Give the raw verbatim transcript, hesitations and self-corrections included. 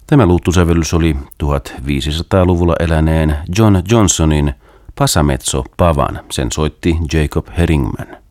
Tämä luuttusävellys oli viisitoistasataa-luvulla eläneen John Johnsonin Passamezzo Pavan. Sen soitti Jacob Herringman.